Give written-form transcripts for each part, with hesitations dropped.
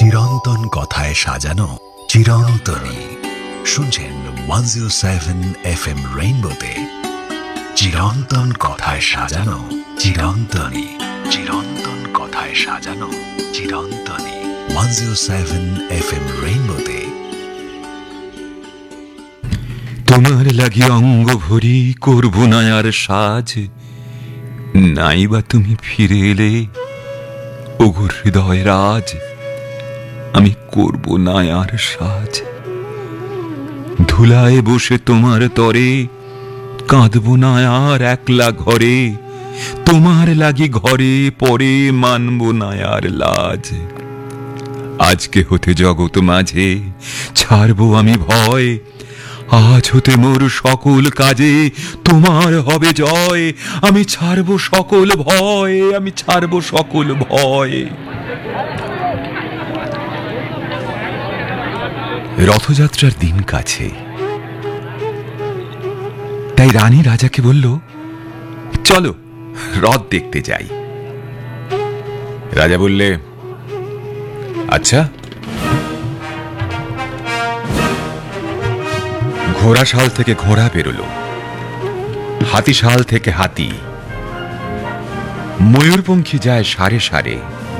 চিরন্তন কথায় সাজানো চিরন্তনী। শুনছেন 107 FM রেইনবোতে চিরন্তন কথায় সাজানো চিরন্তনী। চিরন্তন কথায় সাজানো চিরন্তনী 107 FM রেইনবোতে। তোমার লাগি অঙ্গ ভরি করব না আর সাজ, নাইবা তুমি ফিরে এলে ওগো হৃদয় রাজ। আমি করব না আর সাজ, ধুলায় বসে তোমার তরে কাঁদব না আর একলা ঘরে। তোমার লাগি ঘরে পরে মানব না আর লাজ। আজকে হতে জগৎ মাঝে ছাড়বো আমি ভয়, আজ হতে মোর সকল কাজে তোমার হবে জয়। আমি ছাড়বো সকল ভয়, আমি ছাড়বো সকল ভয়। রথযাত্রার দিন কাছে, তাই রানী রাজাকে বলল, চলো রথ দেখতে যাই। রাজা বললে, আচ্ছা। ঘোড়াশাল থেকে ঘোড়া বেরোলো, হাতিশাল থেকে হাতি, ময়ূরপঙ্খী যায় সারে সারে,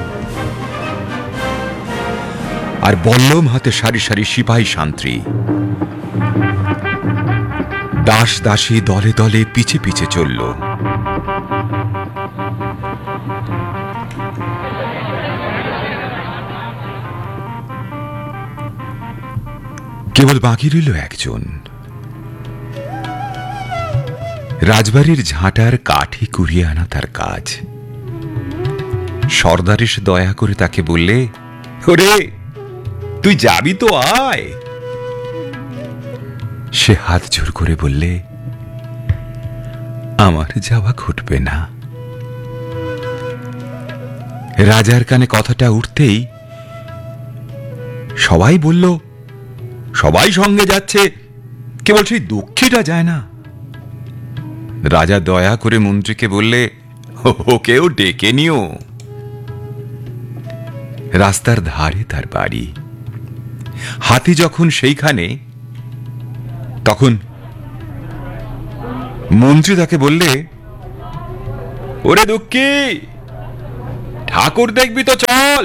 আর বল্লম হাতে সারি সারি সিপাহী শান্ত্রী। দাস দাসী দলে দলে পিছে পিছে চলল। কেবল বাকি রইল একজন। রাজবাড়ির ঝাঁটার কাঠি কুড়িয়ে আনা তার কাজ। সর্দারিস দয়া করে তাকে বললে, ওরে তুই যাবি তো আয়। সে হাত জোর করে বললে, আমার যাওয়া ঘটবে না। রাজার কানে কথাটা উঠতেই সবাই বলল, সবাই সঙ্গে যাচ্ছে, কেবল সেই দুঃখীটা যায় না। রাজা দয়া করে মন্ত্রীকে বললে, ওকেও ডেকে নিও। রাস্তার ধারে তার বাড়ি। হাতি যখন সেইখানে, তখন মন্ত্রী তাকে বললে, ওরে দুঃখী, ঠাকুর দেখবি তো চল।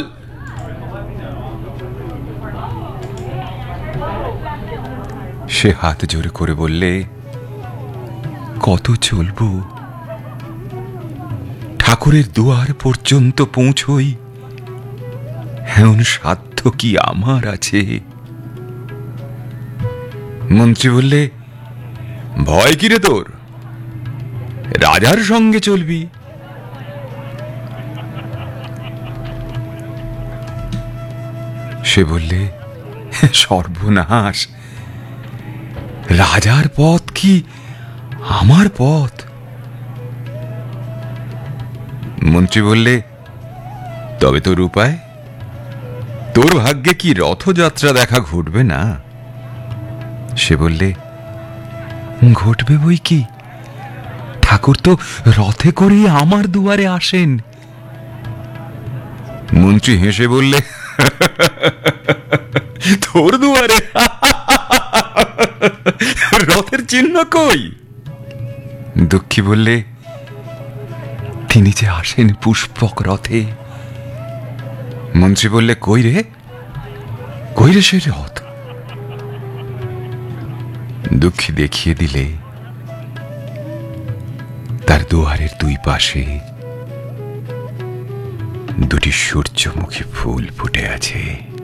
সে হাত জোরে করে বললে, কত চলবো? ঠাকুরের দুয়ার পর্যন্ত পৌঁছই এমন সাধ্য কি আমার আছে? মন্ত্রী বললে, ভয় কিরে তোর? রাজার সঙ্গে চলবি। সে বললে, সর্বনাশ, রাজার পথ কি আমার পথ? মন্ত্রী বললে, তবে তোর উপায়? তোর ভাগ্যে কি রথযাত্রা দেখা ঘটবে না? সে বললে, ঘটবে বই কি, ঠাকুর তো রথে করে আমার দুয়ারে আসেন। মন্ত্রী হেসে বললে, তোর দুয়ারে রথের চিহ্ন কই? দুঃখী বললে, তিনি যে আসেন পুষ্পক রথে। মন্ত্রী বললে, কই রে, কই রে সে রথ? দুঃখী দেখিয়ে দিলে, তার দুয়ারের দুই পাশে দুটি সূর্যমুখী ফুল ফুটে আছে।